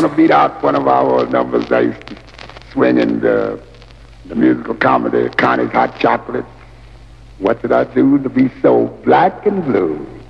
want to beat out one of our old numbers. I used to swing in the musical comedy, Connie's Hot Chocolate. What did I do to be so black and blue?